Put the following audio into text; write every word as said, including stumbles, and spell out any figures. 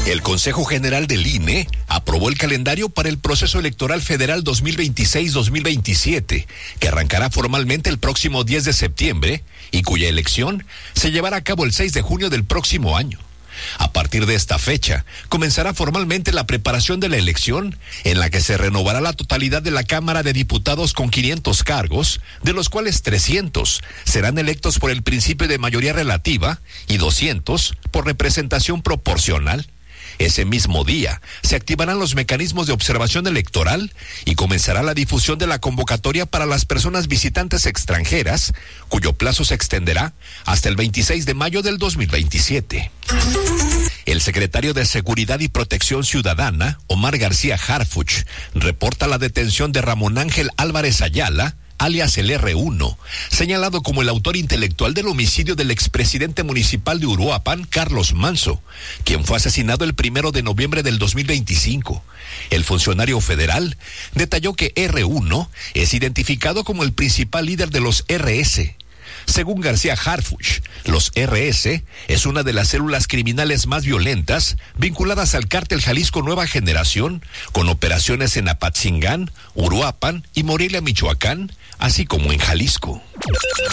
El Consejo General del I N E aprobó el calendario para el proceso electoral federal dos mil veintiséis dos mil veintisiete, que arrancará formalmente el próximo diez de septiembre y cuya elección se llevará a cabo el seis de junio del próximo año. A partir de esta fecha, comenzará formalmente la preparación de la elección, en la que se renovará la totalidad de la Cámara de Diputados con quinientos cargos, de los cuales trescientos serán electos por el principio de mayoría relativa y doscientos por representación proporcional. Ese mismo día se activarán los mecanismos de observación electoral y comenzará la difusión de la convocatoria para las personas visitantes extranjeras, cuyo plazo se extenderá hasta el veintiséis de mayo del dos mil veintisiete. El secretario de Seguridad y Protección Ciudadana, Omar García Harfuch, reporta la detención de Ramón Ángel Álvarez Ayala, alias el erre uno, señalado como el autor intelectual del homicidio del expresidente municipal de Uruapan, Carlos Manso, quien fue asesinado el primero de noviembre del dos mil veinticinco. El funcionario federal detalló que erre uno es identificado como el principal líder de los erre ese. Según García Harfuch, los erre ese es una de las células criminales más violentas vinculadas al cártel Jalisco Nueva Generación, con operaciones en Apatzingán, Uruapan y Morelia, Michoacán, así como en Jalisco.